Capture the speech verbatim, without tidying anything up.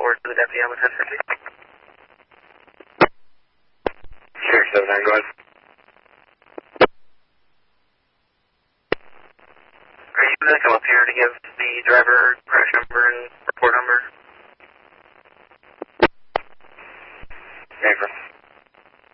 word to the deputy on the ten fifty. six seven nine, go ahead. Are you going to come up here to give the driver crash number and